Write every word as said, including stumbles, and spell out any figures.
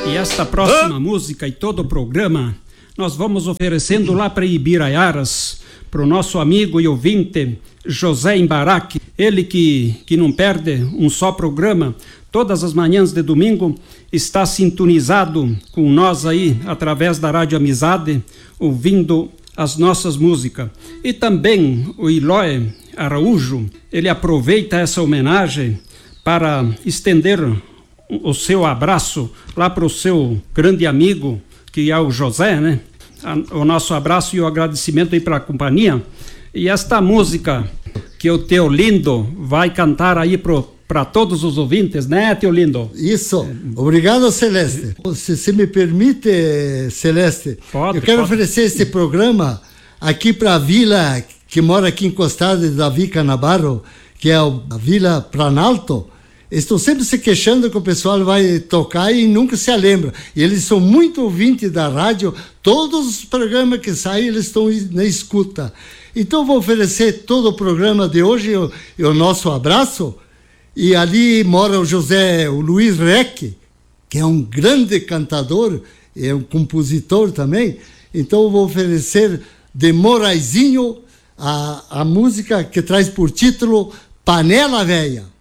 E esta próxima ah. música e todo o programa nós vamos oferecendo lá para Ibiraiaras, para o nosso amigo e ouvinte José Embaraque, ele que, que não perde um só programa, todas as manhãs de domingo está sintonizado com nós aí através da Rádio Amizade, ouvindo as nossas músicas. E também o Iloé Araújo, ele aproveita essa homenagem para estender o seu abraço lá para o seu grande amigo, que é o José, né? O nosso abraço e o agradecimento aí para a companhia. E esta música que o Teolindo vai cantar aí para todos os ouvintes, né, Teolindo? Isso. Obrigado, Celeste. Se, se me permite, Celeste, pode, eu quero pode. oferecer este programa aqui para a vila que mora aqui encostada de Davi Canabarro, que é a Vila Planalto. Estão sempre se queixando que o pessoal vai tocar e nunca se lembra. E eles são muito ouvintes da rádio, todos os programas que saem eles estão na escuta. Então vou oferecer todo o programa de hoje e o, e o nosso abraço. E ali mora o José, o Luiz Reck, que é um grande cantador, é um compositor também. Então vou oferecer de Moraizinho a, a música que traz por título Panela Véia.